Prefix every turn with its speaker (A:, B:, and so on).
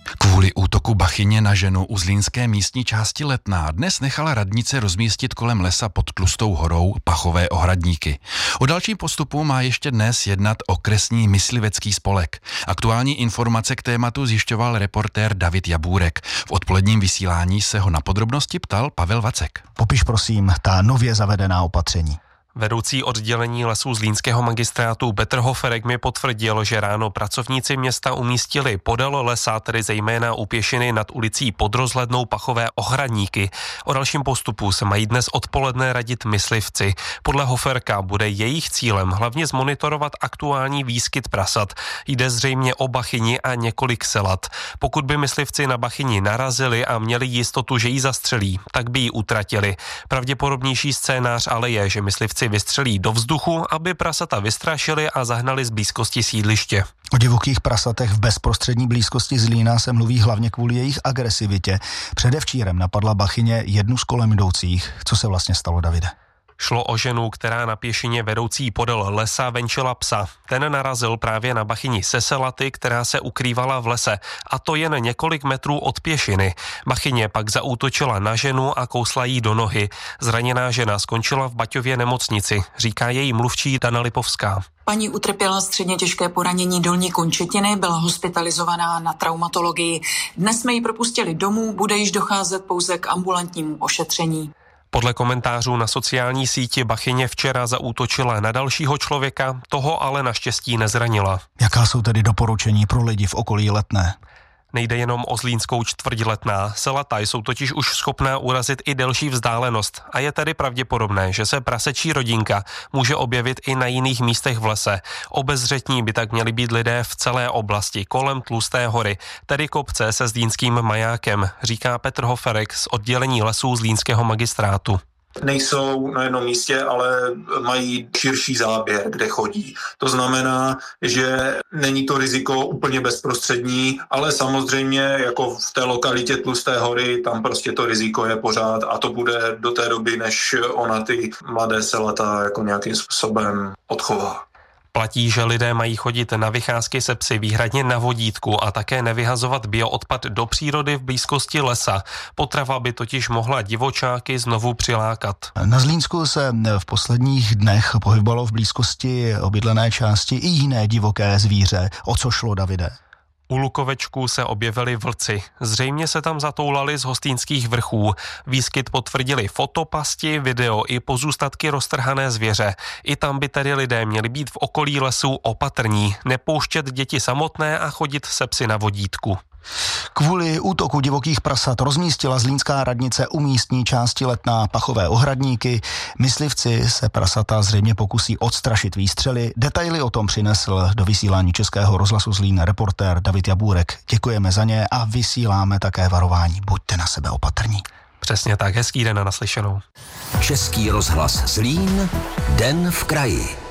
A: Kvůli útoku Bachyně na ženu u zlínské místní části Letná dnes nechala radnice rozmístit kolem lesa pod Tlustou horou pachové ohradníky. O dalším postupu má ještě dnes jednat okresní myslivecký spolek. Aktuální informace k tématu zjišťoval reportér David Jabůrek. V odpoledním vysílání se ho na podrobnosti ptal Pavel Vacek.
B: Popiš prosím ta nově zavedená opatření.
C: Vedoucí oddělení lesů zlínského magistrátu Petr Hoferek mi potvrdil, že ráno pracovníci města umístili podél lesa, tedy zejména u pěšiny nad ulicí Pod Rozhlednou pachové ohradníky. O dalším postupu se mají dnes odpoledne radit myslivci. Podle Hoferka bude jejich cílem hlavně zmonitorovat aktuální výskyt prasat. Jde zřejmě o Bachyni a několik selat. Pokud by myslivci na Bachyni narazili a měli jistotu, že ji zastřelí, tak by ji utratili. Pravděpodobnější scénář ale je, že myslivci vystřelí do vzduchu, aby prasata vystrašili a zahnali z blízkosti sídliště.
B: O divokých prasatech v bezprostřední blízkosti Zlína se mluví hlavně kvůli jejich agresivitě. Předevčírem napadla Bachyně jednu z kolem jdoucích. Co se vlastně stalo, Davide?
C: Šlo o ženu, která na pěšině vedoucí podél lesa venčila psa. Ten narazil právě na Bachyni se selaty, která se ukrývala v lese, a to jen několik metrů od pěšiny. Bachyně pak zaútočila na ženu a kousla jí do nohy. Zraněná žena skončila v Baťově nemocnici, říká její mluvčí Dana Lipovská.
D: Paní utrpěla středně těžké poranění dolní končetiny, byla hospitalizovaná na traumatologii. Dnes jsme ji propustili domů, bude již docházet pouze k ambulantnímu ošetření.
C: Podle komentářů na sociální síti Bachyně včera zaútočila na dalšího člověka, toho ale naštěstí nezranila.
B: Jaká jsou tedy doporučení pro lidi v okolí Letné?
C: Nejde jenom o zlínskou čtvrť Letná. Selata jsou totiž už schopná urazit i delší vzdálenost a je tedy pravděpodobné, že se prasečí rodinka může objevit i na jiných místech v lese. Obezřetní by tak měli být lidé v celé oblasti kolem Tlusté hory, tedy kopce se zlínským majákem, říká Petr Hoferek z oddělení lesů zlínského magistrátu.
E: Nejsou na jednom místě, ale mají širší záběr, kde chodí. To znamená, že není to riziko úplně bezprostřední, ale samozřejmě jako v té lokalitě Tlusté hory, tam prostě to riziko je pořád a to bude do té doby, než ona ty mladé selata jako nějakým způsobem odchová.
C: Platí, že lidé mají chodit na vycházky se psy výhradně na vodítku a také nevyhazovat bioodpad do přírody v blízkosti lesa. Potrava by totiž mohla divočáky znovu přilákat.
B: Na Zlínsku se v posledních dnech pohybovalo v blízkosti obydlené části i jiné divoké zvíře. O co šlo, Davide?
C: U Lukovečků se objevili vlci. Zřejmě se tam zatoulali z Hostýnských vrchů. Výskyt potvrdili fotopasti, video i pozůstatky roztrhané zvěře. I tam by tedy lidé měli být v okolí lesů opatrní, nepouštět děti samotné a chodit se psy na vodítku.
B: Kvůli útoku divokých prasat rozmístila zlínská radnice u místní části Letná pachové ohradníky. Myslivci se prasata zřejmě pokusí odstrašit výstřely. Detaily o tom přinesl do vysílání Českého rozhlasu Zlín reportér David Jabůrek. Děkujeme za ně a vysíláme také varování. Buďte na sebe opatrní.
C: Přesně tak, hezký den a naslyšenou.
F: Český rozhlas Zlín, den v kraji.